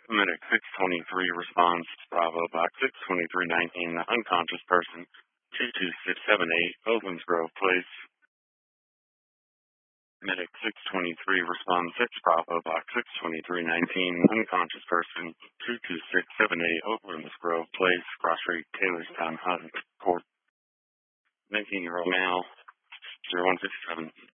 Medic 623 responds, Bravo Box 62319, unconscious person, 22678, Owens Grove Place. Medic 623 responds 6 Bravo Box 62319, unconscious person, 22678, Oaklands Grove Place, Cross Street, Taylorstown, Hunt, Court. 19-year-old male, 0157.